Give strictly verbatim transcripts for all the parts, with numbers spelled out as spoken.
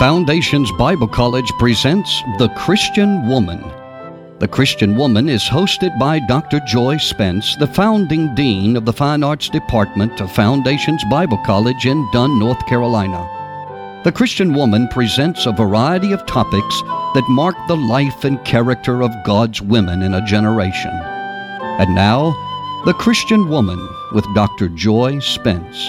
Foundations Bible College presents The Christian Woman. The Christian Woman is hosted by Doctor Joy Spence, the founding dean of the Fine Arts Department of Foundations Bible College in Dunn, North Carolina. The Christian Woman presents a variety of topics that mark the life and character of God's women in a generation. And now, The Christian Woman with Doctor Joy Spence.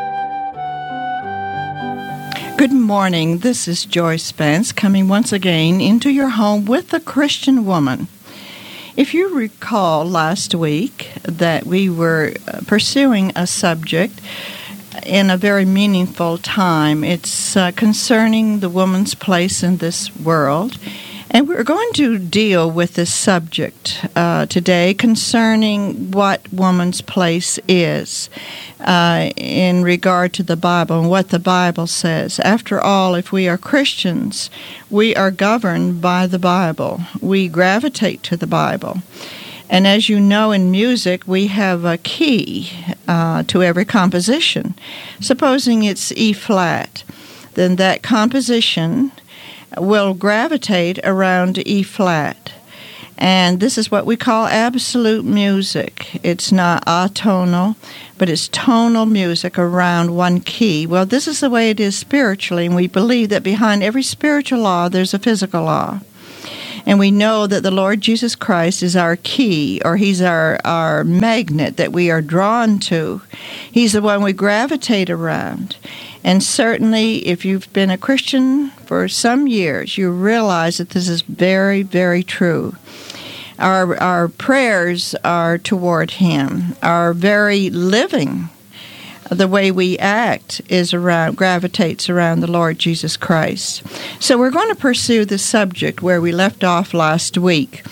Good morning. This is Joy Spence coming once again into your home with the Christian Woman. If you recall last week that we were pursuing a subject in a very meaningful time, it's uh, concerning the woman's place in this world. And we're going to deal with this subject uh, today concerning what woman's place is uh, in regard to the Bible and what the Bible says. After all, if we are Christians, we are governed by the Bible. We gravitate to the Bible. And as you know, in music, we have a key uh, to every composition. Supposing it's E flat, then that composition will gravitate around E flat. And this is what we call absolute music. It's not atonal, but it's tonal music around one key. Well, this is the way it is spiritually, and we believe that behind every spiritual law, there's a physical law. And we know that the Lord Jesus Christ is our key, or He's our, our magnet that we are drawn to. He's the one we gravitate around. And certainly, if you've been a Christian for some years, you realize that this is very, very true. Our, our prayers are toward Him. Our very living, the way we act, is around gravitates around the Lord Jesus Christ. So we're going to pursue the subject where we left off last week.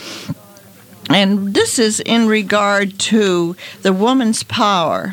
And this is in regard to the woman's power.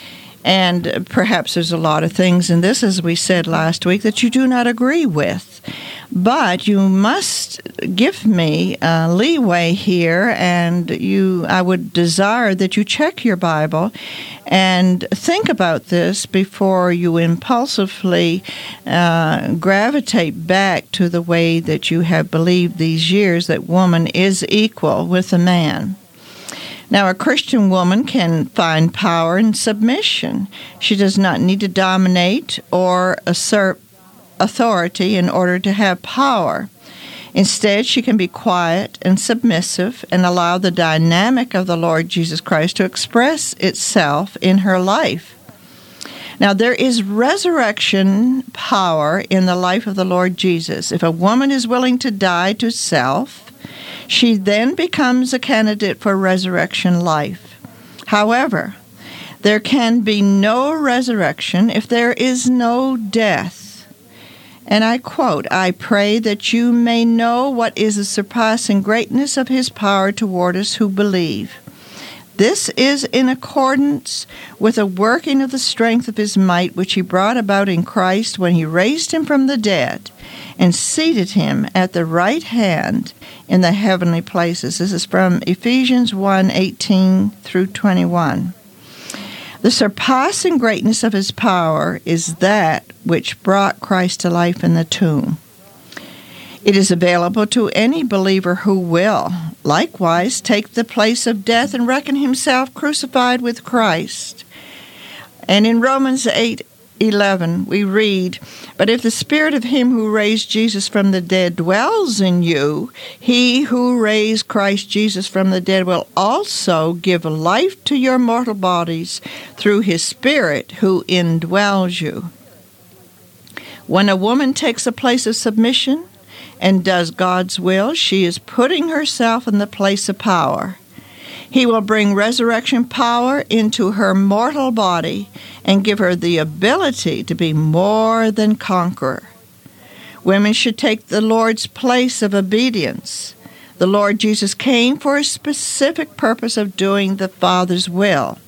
And perhaps there's a lot of things in this, as we said last week, that you do not agree with. But you must give me uh, leeway here, and you, I would desire that you check your Bible and think about this before you impulsively uh, gravitate back to the way that you have believed these years that woman is equal with a man. Now, a Christian woman can find power in submission. She does not need to dominate or assert authority in order to have power. Instead, she can be quiet and submissive and allow the dynamic of the Lord Jesus Christ to express itself in her life. Now, there is resurrection power in the life of the Lord Jesus. If a woman is willing to die to self, she then becomes a candidate for resurrection life. However, there can be no resurrection if there is no death. And I quote, "I pray that you may know what is the surpassing greatness of His power toward us who believe. This is in accordance with the working of the strength of His might, which He brought about in Christ when He raised Him from the dead and seated Him at the right hand in the heavenly places." This is from Ephesians one, eighteen through twenty-one. The surpassing greatness of His power is that which brought Christ to life in the tomb. It is available to any believer who will, likewise, take the place of death and reckon himself crucified with Christ. And in Romans eight eleven, we read, "But if the Spirit of Him who raised Jesus from the dead dwells in you, He who raised Christ Jesus from the dead will also give life to your mortal bodies through His Spirit who indwells you." When a woman takes a place of submission and does God's will, she is putting herself in the place of power. He will bring resurrection power into her mortal body and give her the ability to be more than conqueror. Women should take the Lord's place of obedience. The Lord Jesus came for a specific purpose of doing the Father's will.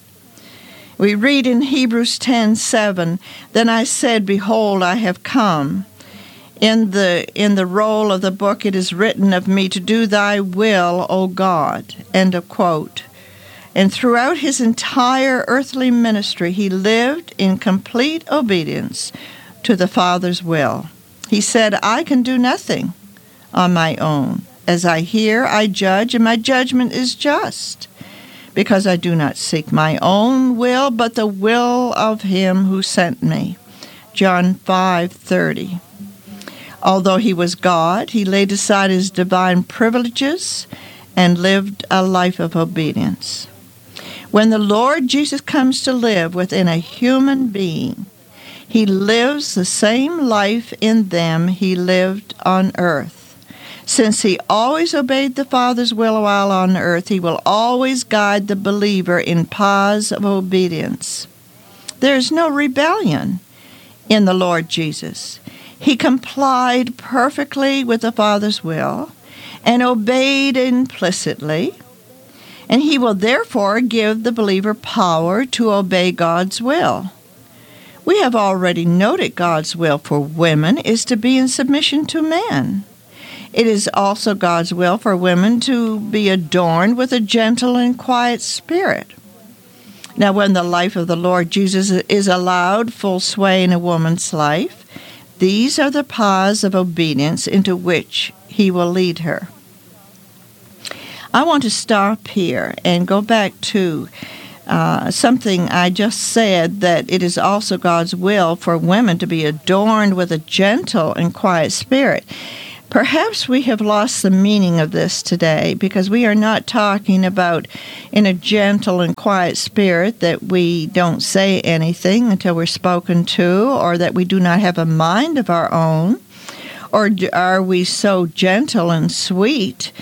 We read in Hebrews ten seven, "Then I said, Behold, I have come. In the in the roll of the book it is written of me to do thy will, O God." End of quote. And throughout his entire earthly ministry, he lived in complete obedience to the Father's will. He said, I can do nothing on my own. As I hear, I judge, and my judgment is just, because I do not seek my own will, but the will of him who sent me. John five thirty. Although he was God, he laid aside his divine privileges and lived a life of obedience. When the Lord Jesus comes to live within a human being, he lives the same life in them he lived on earth. Since he always obeyed the Father's will while on earth, he will always guide the believer in paths of obedience. There is no rebellion in the Lord Jesus. He complied perfectly with the Father's will and obeyed implicitly, and he will therefore give the believer power to obey God's will. We have already noted God's will for women is to be in submission to men. It is also God's will for women to be adorned with a gentle and quiet spirit. Now, when the life of the Lord Jesus is allowed full sway in a woman's life, these are the paths of obedience into which he will lead her. I want to stop here and go back to uh, something I just said, that it is also God's will for women to be adorned with a gentle and quiet spirit. Perhaps we have lost the meaning of this today, because we are not talking about in a gentle and quiet spirit that we don't say anything until we're spoken to, or that we do not have a mind of our own, or are we so gentle and sweet